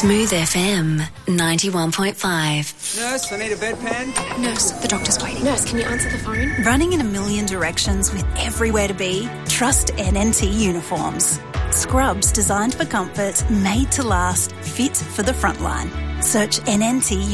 Smooth FM 91.5. Nurse, I need a bedpan. Nurse, the doctor's waiting. Nurse, can you answer the phone? Running in a million directions with everywhere to be? Trust NNT Uniforms. Scrubs designed for comfort, made to last, fit for the frontline. Search NNT